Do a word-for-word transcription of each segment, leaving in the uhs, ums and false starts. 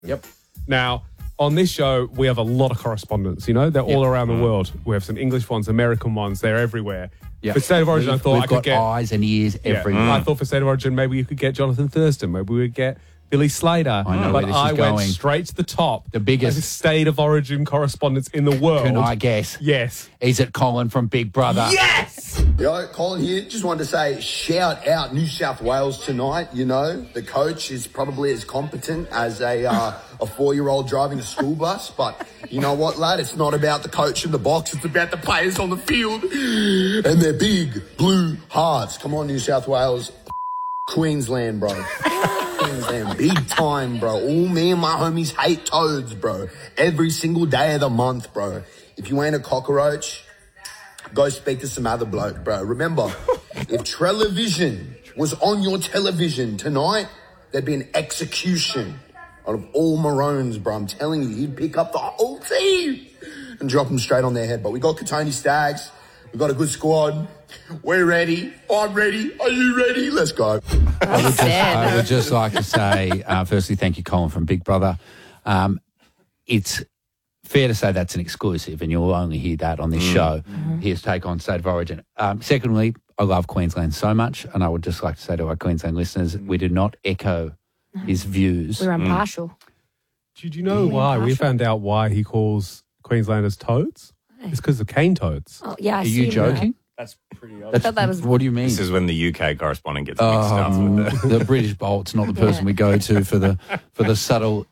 Yep. Now, on this show, we have a lot of correspondents, you know? They're Yep. all around the world. We have some English ones, American ones. They're everywhere. Yep. For State of Origin, we've, I thought we've I could got get... eyes and ears Yeah, everywhere. I thought for State of Origin, maybe you could get Jonathan Thurston. Maybe we would get Billy Slater. I know but where this I is went going. straight to the top. The biggest- as State of Origin correspondents in the world. Can I guess? Yes. Is it Colin from Big Brother? Yes! Yo, Colin here. Just wanted to say, shout out New South Wales tonight. You know, the coach is probably as competent as a uh, a four-year-old driving a school bus. But you know what, lad? It's not about the coach in the box. It's about the players on the field and their big blue hearts. Come on, New South Wales. Queensland, bro. Queensland, big time, bro. All me and my homies hate toads, bro. Every single day of the month, bro. If you ain't a cockroach, go speak to some other bloke, bro. Remember, if television was on your television tonight, there'd be an execution of all Maroons, bro. I'm telling you, he'd pick up the whole team and drop them straight on their head. But we got Katoni Staggs. We got a good squad. We're ready. I'm ready. Are you ready? Let's go. I would just, I would just like to say, uh, firstly, thank you, Colin from Big Brother. Um, it's fair to say that's an exclusive, and you'll only hear that on this Mm. show. His take on State of Origin. Um, secondly, I love Queensland so much, and I would just like to say to our Queensland listeners, we do not echo his views. We're impartial. Did you know why? We found out why he calls Queenslanders toads. It's because of cane toads. Oh, yeah, I Are you assumed joking? That's pretty obvious. That's, thought that was- what do you mean? This is when the U K correspondent gets mixed up Um, with the... the British Bolt's not the person Yeah. we go to for the for the subtle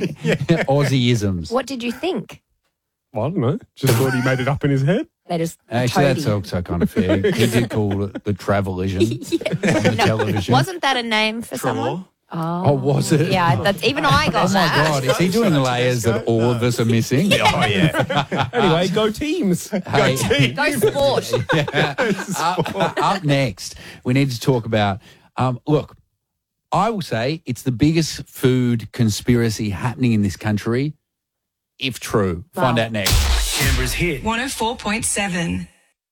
Aussie-isms. What did you think? Well, I don't know. Just thought he made it up in his head. They just Actually, that's toady. also kind of fair. He did call it the Travel-ision on the No, television. wasn't that a name for someone? Oh, Oh, was it? Yeah, that's even I got Oh, my that. God. Is he doing layers that all of us are missing? Oh, yeah. Anyway, go teams. Hey. Go sport. up, up next, we need to talk about, um, look, I will say it's the biggest food conspiracy happening in this country, if true. Find Wow. out next. Canberra's hit. one oh four point seven.